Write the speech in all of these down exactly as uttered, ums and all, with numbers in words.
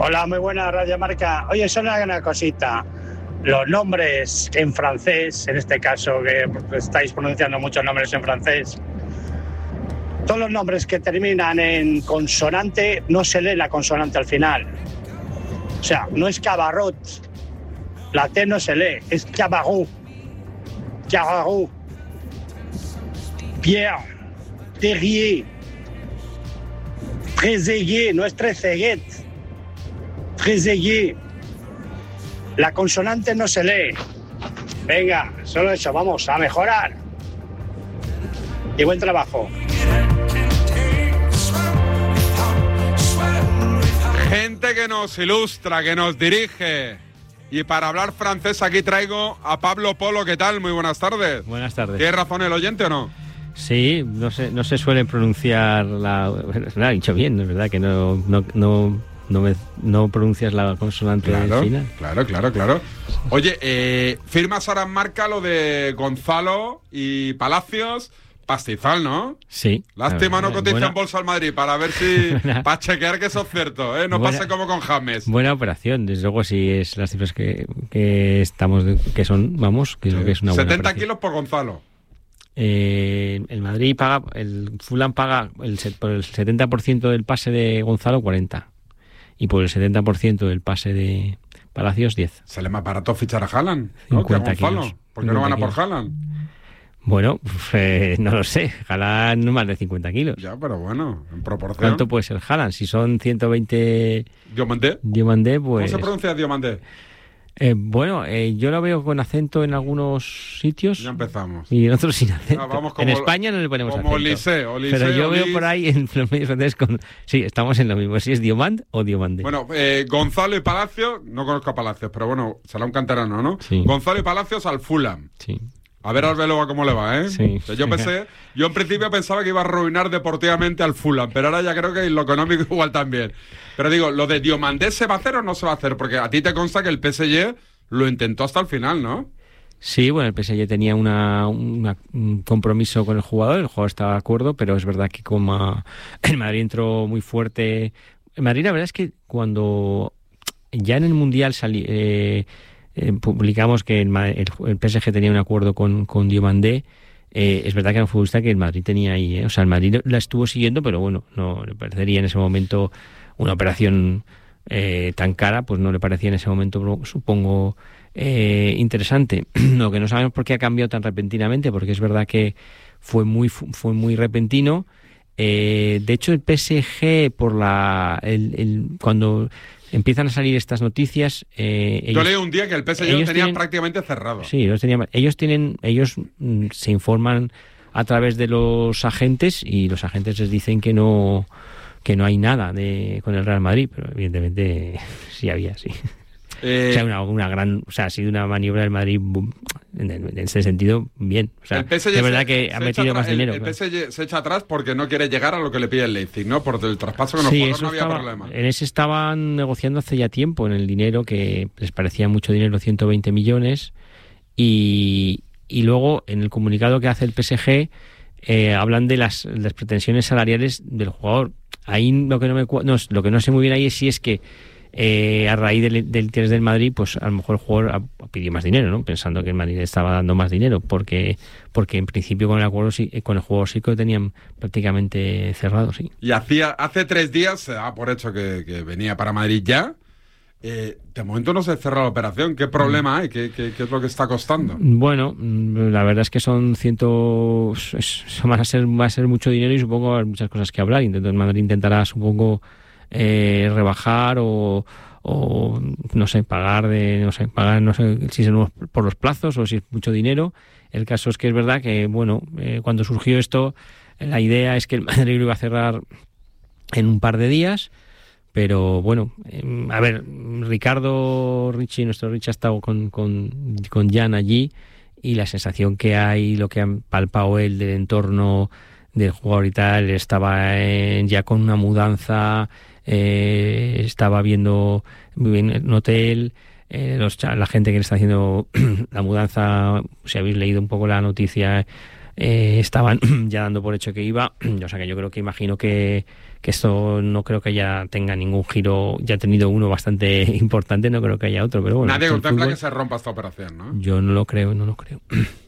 Hola, muy buena Radio Marca. Oye, solo una cosita. Los nombres en francés, en este caso que estáis pronunciando muchos nombres en francés, todos los nombres que terminan en consonante, no se lee la consonante al final. O sea, no es Cabarrot, la T no se lee, es Cabarou, Cabarou, Pierre, Terrier, Trezeguet, no es Trezeguet, Trezeguet. La consonante no se lee. Venga, solo eso, vamos a mejorar. Y buen trabajo. Gente que nos ilustra, que nos dirige. Y para hablar francés aquí traigo a Pablo Polo. ¿Qué tal? Muy buenas tardes. Buenas tardes. ¿Tiene razón el oyente o no? Sí, no se, no se suele pronunciar la... Lo ha dicho bien, es verdad que no... no, no... No, me, no pronuncias la consonante claro, final. Claro, claro, claro. Oye, eh, firmas ahora en marca lo de Gonzalo y Palacios, pastizal, ¿no? Sí. Lástima no cotiza en Bolsa al Madrid para ver si... Buena, para chequear que eso es cierto, ¿eh? No buena, pase como con James. Buena operación, desde luego sí es las cifras que, que estamos... que son, vamos, que, sí. que es una buena setenta operación. kilos por Gonzalo. Eh, el Madrid paga... El Fulham paga el, por el setenta por ciento del pase de Gonzalo, cuarenta. Y por el setenta por ciento del pase de Palacios, diez. Sale más barato fichar a Haaland, ¿no? Que a Gonzalo. Kilos, ¿Por qué no van a por Haaland? Bueno, eh, no lo sé. Haaland no más de cincuenta kilos. Ya, pero bueno, en proporción. ¿Cuánto puede ser Haaland? Si son ciento veinte... Diomandé. Diomandé, pues... ¿Cómo se pronuncia Diomandé? Eh, bueno, eh, yo lo veo con acento en algunos sitios. Ya empezamos. Y en otros sin acento. Ah, vamos como, en España no le ponemos como acento. Olise, Olise, pero yo Olise. veo por ahí en los medios franceses con... Sí, estamos en lo mismo. Si es Diomand o Diomandé. Bueno, eh, Gonzalo y Palacios, no conozco a Palacios, pero bueno, será un canterano, ¿no? Sí. Gonzalo y Palacios al Fulham. Sí. A ver Arbeloa cómo le va, ¿eh? Sí. Yo pensé, yo en principio pensaba que iba a arruinar deportivamente al Fulham, pero ahora ya creo que en lo económico igual también. Pero digo, ¿lo de Diomandé se va a hacer o no se va a hacer? Porque a ti te consta que el P S G lo intentó hasta el final, ¿no? Sí, bueno, el P S G tenía una, una, un compromiso con el jugador, el jugador estaba de acuerdo, pero es verdad que como el Madrid entró muy fuerte... El Madrid, la verdad es que cuando ya en el Mundial salí, eh, eh, publicamos que el, el, el P S G tenía un acuerdo con, con Diomandé, eh, es verdad que era un futbolista que el Madrid tenía ahí, ¿eh? O sea, el Madrid la estuvo siguiendo, pero bueno, no le parecería en ese momento una operación... Eh, tan cara, pues no le parecía en ese momento, supongo, eh, interesante. Lo que no sabemos por qué ha cambiado tan repentinamente, porque es verdad que fue muy fue muy repentino. Eh, de hecho, el P S G, por la el, el, cuando empiezan a salir estas noticias... Eh, ellos, Yo leí un día que el P S G lo tenía tienen, prácticamente cerrado. Sí, los tenía, ellos, tienen, ellos mm, se informan a través de los agentes y los agentes les dicen que no... que no hay nada de con el Real Madrid, pero evidentemente sí había, sí. Eh, o sea, una, una gran, o sea, ha sido una maniobra del Madrid boom, en, en ese sentido, bien. O sea, es verdad que ha metido más dinero. El, el claro. P S G se echa atrás porque no quiere llegar a lo que le pide el Leipzig, ¿no? Por el traspaso con los sí, jugadores no había estaba, problema. En ese estaban negociando hace ya tiempo en el dinero, que les parecía mucho dinero, ciento veinte millones, y, y luego en el comunicado que hace el P S G eh, hablan de las, las pretensiones salariales del jugador. Ahí lo que no me no, lo que no sé muy bien ahí es si es que eh, a raíz del, del interés del Madrid, pues a lo mejor el jugador pidió más dinero, ¿no? Pensando que el Madrid estaba dando más dinero, porque porque en principio con el acuerdo con el jugador sí que lo tenían prácticamente cerrado, sí. Y hacía hace tres días se da por hecho que, que venía para Madrid ya. Eh, de momento no se cierra la operación. ¿Qué problema hay? ¿Qué, qué, qué es lo que está costando? Bueno, la verdad es que son ciento... van a ser, va a ser mucho dinero y supongo hay muchas cosas que hablar. Entonces Madrid intentará, supongo, eh, rebajar o, o, no sé, pagar de... No sé, pagar, no sé si es por los plazos o si es mucho dinero. El caso es que es verdad que, bueno, eh, cuando surgió esto, la idea es que el Madrid lo iba a cerrar en un par de días. Pero bueno, eh, a ver, Ricardo Ricci, nuestro Ricci ha estado con, con, con Jan allí y la sensación que hay, lo que han palpado él del entorno del jugador y tal, estaba en, ya con una mudanza, eh, estaba viendo en un hotel, eh, los, la gente que le está haciendo la mudanza, si habéis leído un poco la noticia, eh, estaban ya dando por hecho que iba, o sea que yo creo que imagino que, que esto no creo que ya tenga ningún giro, ya ha tenido uno bastante importante, no creo que haya otro, pero bueno. Nadie contempla fútbol, que se rompa esta operación, ¿no? Yo no lo creo, no lo creo.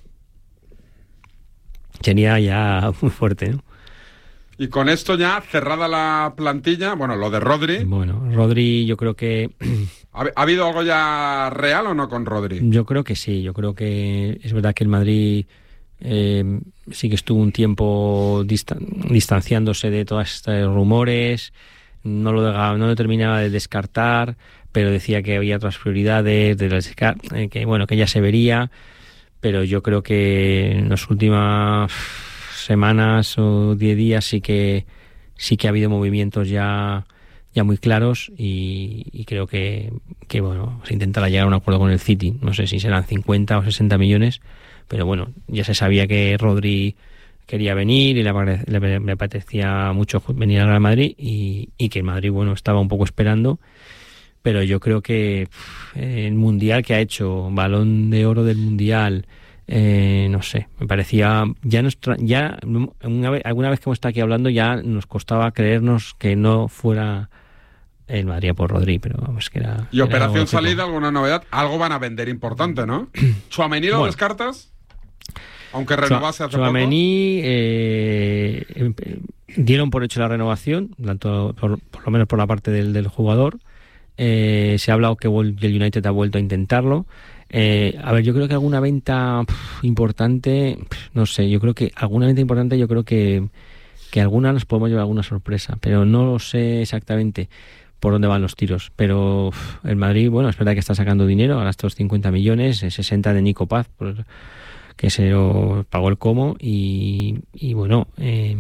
Sería ya muy fuerte, ¿no? Y con esto ya cerrada la plantilla, bueno, lo de Rodri. Bueno, Rodri yo creo que... ¿Ha, ¿Ha habido algo ya real o no con Rodri? Yo creo que sí, yo creo que es verdad que el Madrid eh, sí que estuvo un tiempo distan- distanciándose de todos estos rumores, no lo, dejaba, no lo terminaba de descartar, pero decía que había otras prioridades, de las, eh, que bueno, que ya se vería, pero yo creo que en las últimas semanas o diez días sí que sí que ha habido movimientos ya ya muy claros y, y creo que, que bueno, se intentará llegar a un acuerdo con el City, no sé si serán cincuenta o sesenta millones, pero bueno, ya se sabía que Rodri quería venir y le, le, le apetecía mucho venir al Real Madrid y, y que el Madrid, bueno, estaba un poco esperando, pero yo creo que pff, el Mundial que ha hecho, Balón de Oro del Mundial, Eh, no sé, me parecía ya nuestra, ya una vez, alguna vez que hemos estado aquí hablando ya nos costaba creernos que no fuera el Madrid por Rodri, pero vamos, que era... ¿Y era operación salida, alguna novedad? Algo van a vender importante, ¿no? ¿Tchouaméni lo bueno, descartas? Aunque renovase hace Tchouaméni, poco. Eh, dieron por hecho la renovación, tanto por, por lo menos por la parte del, del jugador. Eh, se ha hablado que el United ha vuelto a intentarlo. Eh, a ver, yo creo que alguna venta pff, importante, pff, no sé, yo creo que alguna venta importante, yo creo que, que alguna nos podemos llevar alguna sorpresa, pero no lo sé exactamente por dónde van los tiros. Pero pff, el Madrid, bueno, es verdad que está sacando dinero, ahora estos cincuenta millones, sesenta de Nico Paz, por, que se lo pagó el Como, y, y bueno, eh,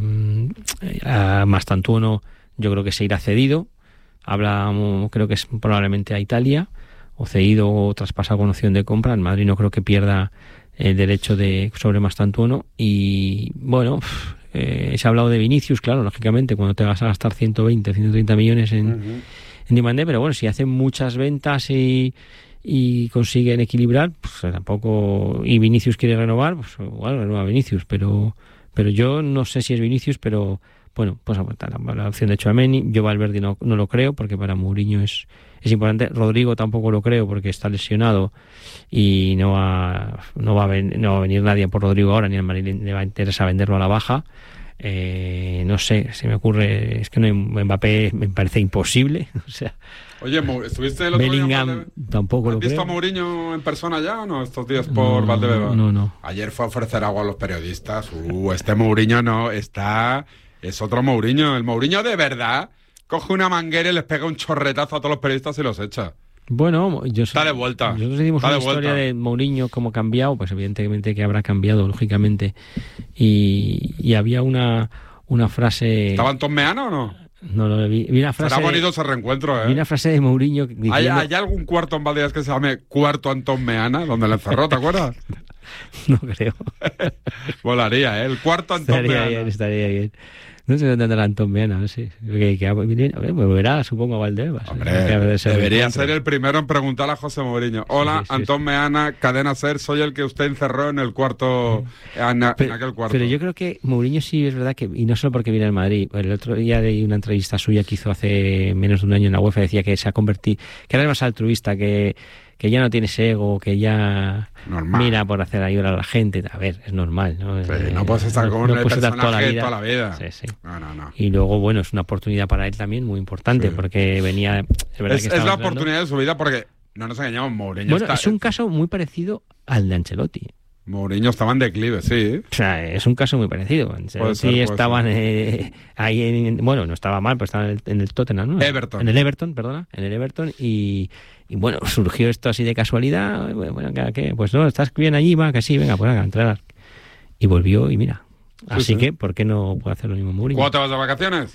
a Mastantuono yo creo que se irá cedido, habla, creo que es probablemente a Italia, o cedido o traspasado con opción de compra. El Madrid no creo que pierda el derecho de sobre Mastantuono y bueno, eh, se ha hablado de Vinicius, claro, lógicamente cuando te vas a gastar ciento veinte, ciento treinta millones en, uh-huh. en Dimandé, pero bueno, si hacen muchas ventas y, y consiguen equilibrar, pues tampoco, y Vinicius quiere renovar, pues igual renueva Vinicius, pero pero yo no sé si es Vinicius, pero bueno, pues la, la opción de Tchouaméni, yo Valverde no, no lo creo, porque para Mourinho es es importante. Rodrigo tampoco lo creo porque está lesionado y no va, no va, a, ven, no va a venir nadie por Rodrigo ahora, ni al Madrid le va a interesar venderlo a la baja. Eh, no sé, se me ocurre, es que no hay, Mbappé me parece imposible. O sea, oye, ¿estuviste el otro Bellingham día? Tampoco lo creo. ¿Has visto a Mourinho en persona ya o no estos días por no, Valdebeba? No, no. Ayer fue a ofrecer agua a los periodistas. Uh, este Mourinho no, está... Es otro Mourinho. El Mourinho de verdad coge una manguera y les pega un chorretazo a todos los periodistas y los echa. Bueno, yo está de vuelta. Nosotros decimos una historia de Mourinho cómo ha cambiado, pues evidentemente que habrá cambiado, lógicamente. Y, y había una, una frase... ¿Estaba Antón Meana o no? No, no, vi, vi una frase... Será bonito ese reencuentro, ¿eh? Vi una frase de Mourinho... Diciendo... ¿Hay, ¿Hay algún cuarto en Valdebebas que se llame Cuarto Antón Meana, donde le encerró, te acuerdas? No creo. Volaría, ¿eh? El cuarto Antón estaría Meana. Bien, estaría bien. No sé dónde andará Antón Meana, no sé. Que, que, que volverá, supongo, a Valdebebas. Hombre, debería ser el primero en preguntar a José Mourinho. Hola, sí, sí, Antón sí. Meana, Cadena SER, soy el que usted encerró en el cuarto, en, en pero, aquel cuarto. Pero yo creo que Mourinho sí es verdad que, y no solo porque viene al Madrid, el otro día leí una entrevista suya que hizo hace menos de un año en la UEFA, decía que se ha convertido, que era más altruista, que que ya no tiene ese ego, que ya normal. Mira por hacer ayudar a la gente. A ver, es normal, ¿no? Sí, no puedes estar con no, el personaje toda la vida. Toda la vida. Sí, sí. No, no, no. Y luego, bueno, es una oportunidad para él también muy importante, sí. porque venía... Es, verdad es, que es la hablando. oportunidad de su vida porque, no nos engañamos, Mourinho Bueno, está... es un caso muy parecido al de Ancelotti. Mourinho estaba en declive, sí. O sea, es un caso muy parecido. Sí, estaban eh, ahí, en, bueno, no estaba mal, pero estaba en el, en el Tottenham, ¿no? Everton. En el Everton, perdona, en el Everton y, y bueno, surgió esto así de casualidad. Bueno, ¿qué? Pues no, estás bien allí, va, que sí, venga, pues haga, entrar. Y volvió y mira. Así sí, sí. que, ¿por qué no puede hacer lo mismo Mourinho? ¿Cuándo te vas de vacaciones?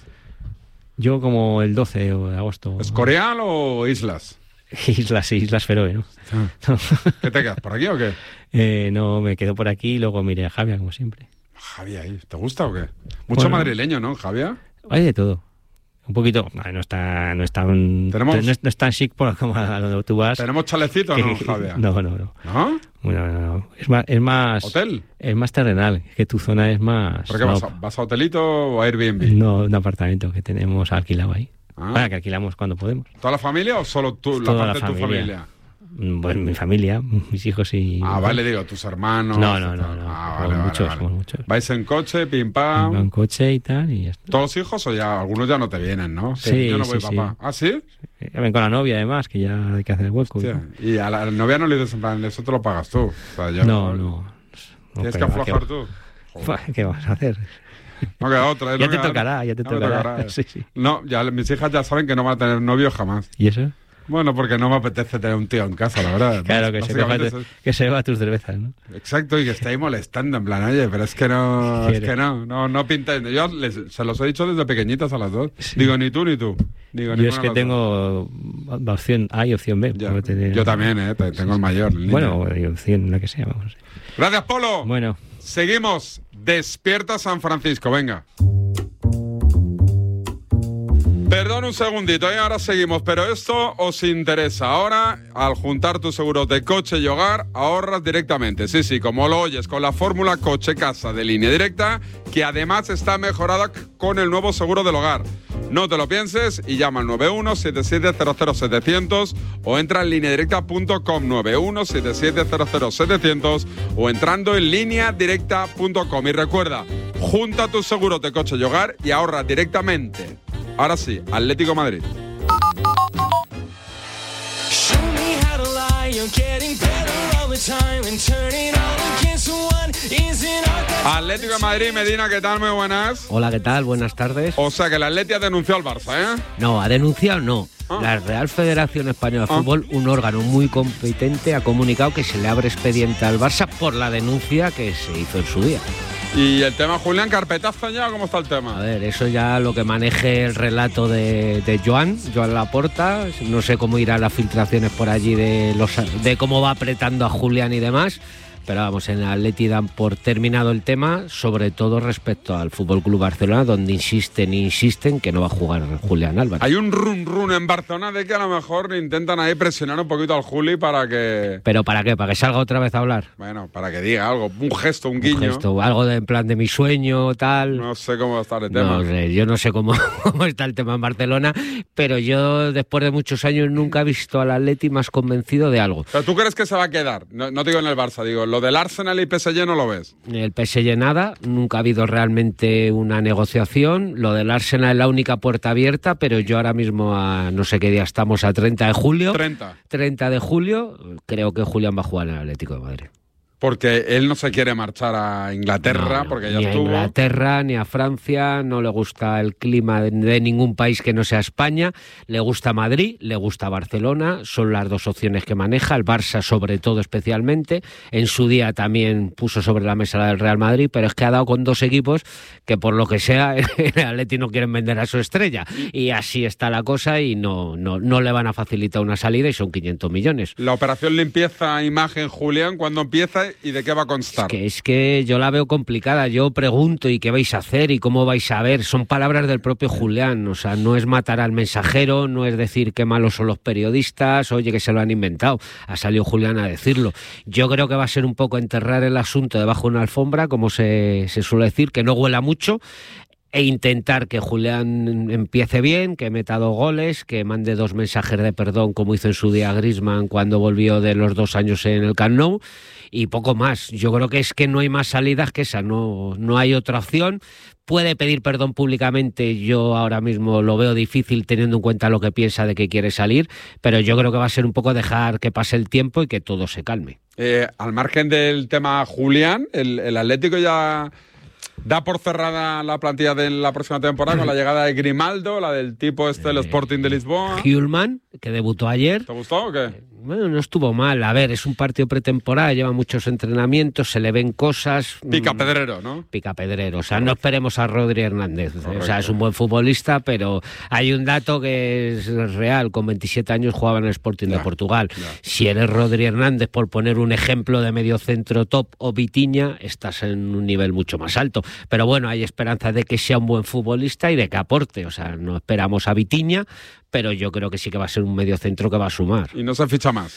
Yo como el doce de agosto. ¿Escorial o Islas? Islas, Islas Feroe, ¿no? Ah. No. ¿Qué te quedas, por aquí o qué? Eh, no, me quedo por aquí y luego miré a Javier, como siempre. Javier, ahí, ¿te gusta o qué? Mucho bueno, madrileño, ¿no, Javier? Hay de todo. Un poquito, no está, no está, un, ¿Tenemos? No, es, no es tan chic por como a donde tú vas. ¿Tenemos chalecito o no, Javier? No, no, no. ¿No? Bueno, no, no. Es más, es más... ¿Hotel? Es más terrenal, que tu zona es más... ¿Por qué vas a, vas a hotelito o a Airbnb? No, un apartamento que tenemos alquilado ahí. Ah. Bueno, que alquilamos cuando podemos. ¿Toda la familia o solo tú, la Toda parte la de tu familia? Pues mi familia, mis hijos y... Ah, vale, digo, tus hermanos... No, no, no, no. Ah, somos vale, vale, muchos, vale. somos muchos. ¿Vais en coche, pim pam? En coche y tal, y ya está. ¿Todos los hijos o ya algunos ya no te vienen, no? Sí, Yo no voy, sí, papá. sí. ¿Ah, sí? Ya ven con la novia, además, que ya hay que hacer hueco. Hostia, y a la novia no le dices en plan, eso te lo pagas tú. O sea, yo No, no. no Tienes que pero, aflojar ¿qué, tú. Joder. ¿Qué vas a hacer? No queda otra. ¿eh? Ya no te queda tocará, otra. ya te No me tocará. tocará. Sí, sí. No, ya mis hijas ya saben que no van a tener novio jamás. ¿Y eso? Bueno, porque no me apetece tener un tío en casa, la verdad. Claro, que se, coja, Básicamente eso- que se beba tus cervezas, ¿no? Exacto, y que esté ahí molestando, en plan, oye, pero es que no, es Quiere. que no, no, no pinta. Yo les- se los he dicho desde pequeñitas a las dos. Sí. Digo, ni tú ni tú. Digo, Yo ninguna es de que las tengo opción A y opción B. dos. Ya. puedo tener- Yo también, eh, te- tengo el mayor. el niño. Bueno, y opción, la que sea, vamos. Gracias, Polo. Bueno, Seguimos. Despierta San Francisco, venga. Perdón un segundito, ¿eh? Ahora seguimos, pero esto os interesa. Ahora, al juntar tus seguros de coche y hogar, ahorras directamente. Sí, sí, como lo oyes, con la fórmula coche-casa de Línea Directa, que además está mejorada con el nuevo seguro del hogar. No te lo pienses y llama al nueve uno siete siete cero cero siete cero cero o entra en línea directa punto com, nueve uno siete siete cero cero siete cero cero o entrando en línea directa punto com. Y recuerda, junta tus seguros de coche y hogar y ahorra directamente. Ahora sí, Atlético de Madrid. Atlético de Madrid, Medina, ¿qué tal? Muy buenas. Hola, ¿qué tal? Buenas tardes. O sea que el Atleti ha denunciado al Barça, ¿eh? No, ha denunciado no. Ah. La Real Federación Española de Ah. Fútbol, un órgano muy competente, ha comunicado que se le abre expediente al Barça por la denuncia que se hizo en su día. Y el tema, Julián, carpetazo ya, ¿cómo está el A tema? ver, eso ya lo que maneje el relato de, de Joan, Joan Laporta. No sé cómo irán las filtraciones por allí de, los, de cómo va apretando a Julián y demás. Pero vamos, en el Atleti dan por terminado el tema, sobre todo respecto al F C Barcelona, donde insisten e insisten que no va a jugar Julián Álvarez. Hay un run run en Barcelona de que a lo mejor intentan ahí presionar un poquito al Juli para que... ¿Pero para qué? ¿Para que salga otra vez a hablar? Bueno, para que diga algo, un gesto, un Un guiño. gesto, algo de, en plan de mi sueño, tal. No sé cómo va a estar el tema. No sé, yo no sé cómo, cómo está el tema en Barcelona, pero yo después de muchos años nunca he visto al Atleti más convencido de algo. ¿Pero tú crees que se va a quedar? No, no digo en el Barça, digo, lo del Arsenal y P S G no lo ves. El P S G nada, nunca ha habido realmente una negociación. Lo del Arsenal es la única puerta abierta, pero yo ahora mismo a no sé qué día estamos, a treinta de julio. treinta. treinta de julio, creo que Julián va a jugar en el Atlético de Madrid. Porque él no se quiere marchar a Inglaterra, No, no, porque ya ni estuvo. a Inglaterra, ni a Francia, no le gusta el clima de, de ningún país que no sea España, le gusta Madrid, le gusta Barcelona, son las dos opciones que maneja, el Barça sobre todo especialmente, en su día también puso sobre la mesa la del Real Madrid, pero es que ha dado con dos equipos que por lo que sea el Atleti no quieren vender a su estrella, y así está la cosa y no, no, no le van a facilitar una salida y son quinientos millones. La operación limpieza imagen, Julián, ¿cuándo empieza y de qué va a constar? Es que, es que yo la veo complicada. Yo pregunto y qué vais a hacer y cómo vais a ver. Son palabras del propio Julián. O sea, no es matar al mensajero, no es decir qué malos son los periodistas, oye, que se lo han inventado. Ha salido Julián a decirlo. Yo creo que va a ser un poco enterrar el asunto debajo de una alfombra, como se, se suele decir, que no huela mucho, e intentar que Julián empiece bien, que meta dos goles, que mande dos mensajes de perdón como hizo en su día Griezmann cuando volvió de los dos años en el Camp Nou, y poco más. Yo creo que es que no hay más salidas que esa, no, no hay otra opción. Puede pedir perdón públicamente, yo ahora mismo lo veo difícil teniendo en cuenta lo que piensa de que quiere salir, pero yo creo que va a ser un poco dejar que pase el tiempo y que todo se calme. Eh, al margen del tema Julián, el, el Atlético ya da por cerrada la plantilla de la próxima temporada con la llegada de Grimaldo, la del tipo este del Sporting de Lisboa. Hjulman, que debutó ayer. ¿Te gustó o qué? Bueno, no estuvo mal. A ver, es un partido pretemporada, lleva muchos entrenamientos, se le ven cosas. Pica pedrero, ¿no? Pica pedrero. O sea, no esperemos a Rodri Hernández. Correcto. O sea, es un buen futbolista, pero hay un dato que es real. Con veintisiete años jugaba en el Sporting Ya, de Portugal. ya. Si eres Rodri Hernández, por poner un ejemplo de medio centro top, o Vitinha, estás en un nivel mucho más alto. Pero bueno, hay esperanza de que sea un buen futbolista y de que aporte. O sea, no esperamos a Vitinha, pero yo creo que sí que va a ser un medio centro que va a sumar. Y no se ficha más.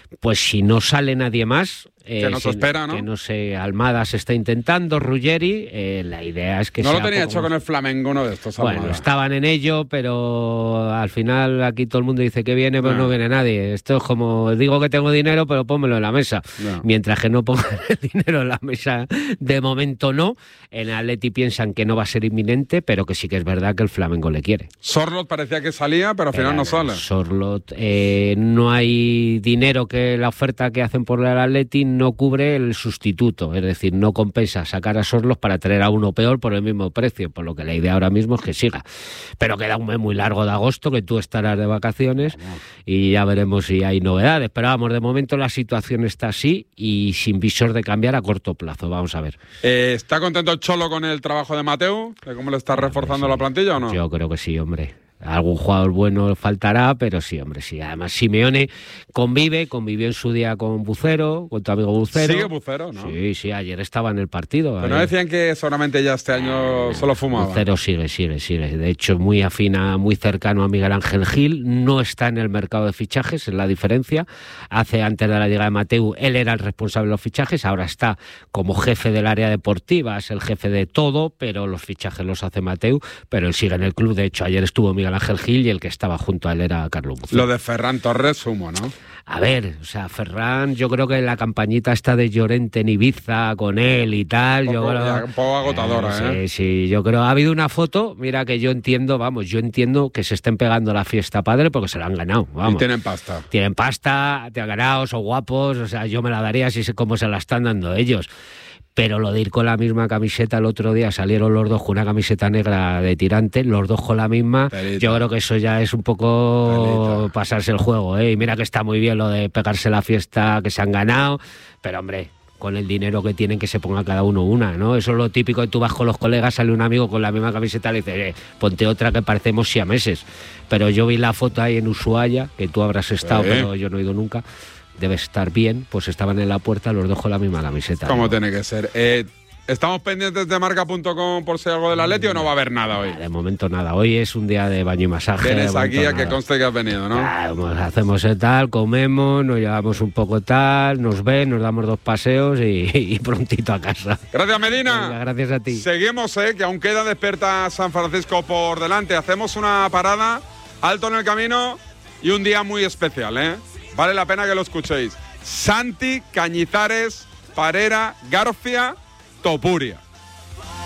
pues si no sale nadie más... Eh, que no se si, espera, ¿no? Que no sé, Almada se está intentando, Ruggeri, eh, la idea es que no sea lo tenía poco hecho más... con el Flamengo uno de estos, Almada. Bueno, estaban en ello, pero al final aquí todo el mundo dice que viene, pero no, no viene nadie. Esto es como, digo que tengo dinero, pero pónmelo en la mesa. No. Mientras que no pongan el dinero en la mesa, de momento no. En Atleti piensan que no va a ser inminente, pero que sí que es verdad que el Flamengo le quiere. Sorloth parecía que salía, pero al final pero, no sale. Sorloth, eh, no hay dinero que la oferta que hacen por el Atleti no cubre el sustituto, es decir, no compensa sacar a Sorloth para traer a uno peor por el mismo precio, por lo que la idea ahora mismo es que siga. Pero queda un mes muy largo de agosto, que tú estarás de vacaciones y ya veremos si hay novedades. Pero vamos, de momento la situación está así y sin visor de cambiar a corto plazo. Vamos a ver. Eh, ¿Está contento el Cholo con el trabajo de Mateu? ¿De cómo le está reforzando sí. la plantilla o no? Yo creo que sí, hombre. Algún jugador bueno faltará, pero sí, hombre, sí. Además, Simeone convive, convivió en su día con Bucero, con tu amigo Bucero. Sigue Bucero, ¿no? Sí, sí, ayer estaba en el partido. Pero no decían que solamente ya este año solo fumaba. Bucero sigue, sigue, sigue. De hecho, muy afina, muy cercano a Miguel Ángel Gil. No está en el mercado de fichajes, es la diferencia. Hace, antes de la llegada de Mateu, él era el responsable de los fichajes, ahora está como jefe del área deportiva, es el jefe de todo, pero los fichajes los hace Mateu, pero él sigue en el club. De hecho, ayer estuvo Miguel Ángel Gil y el que estaba junto a él era Carlos Bucero. Lo de Ferran Torres, sumo, ¿no? A ver, o sea, Ferran, yo creo que la campañita esta de Llorente en Ibiza con él y tal, un poco, yo creo, ya, un poco agotadora, eh, ¿eh? Sí, sí, yo creo, ha habido una foto, mira que yo entiendo, vamos, yo entiendo que se estén pegando la fiesta padre porque se la han ganado, vamos. Y tienen pasta. Tienen pasta, te han ganado, son guapos, o sea, yo me la daría así como se la están dando ellos. Pero lo de ir con la misma camiseta el otro día, salieron los dos con una camiseta negra de tirante, los dos con la misma, Pelita. Yo creo que eso ya es un poco Pelita. Pasarse el juego, ¿eh? Y mira que está muy bien lo de pegarse la fiesta que se han ganado, pero hombre, con el dinero que tienen que se ponga cada uno una, ¿no? Eso es lo típico que tú vas con los colegas, sale un amigo con la misma camiseta y le dices, eh, ponte otra que parecemos siameses. Pero yo vi la foto ahí en Ushuaia, que tú habrás estado, ¿Eh? Pero yo no he ido nunca. Debe estar bien, pues estaban en la puerta los dos con la misma camiseta. ¿Cómo ¿no? tiene que ser? Eh, ¿Estamos pendientes de marca punto com por si hay algo del Atleti o no va a haber nada hoy? De momento nada, hoy es un día de baño y masaje. Tienes aquí a que conste que has venido, ¿no? Ya, pues hacemos el tal, comemos, nos llevamos un poco tal, nos ven, nos damos dos paseos y, y prontito a casa. Gracias, Medina. Venga, gracias a ti. Seguimos, eh, que aún queda Despierta San Francisco por delante. Hacemos una parada, alto en el camino y un día muy especial, ¿eh? Vale la pena que lo escuchéis. Santi, Cañizares, Parera, García, Topuria.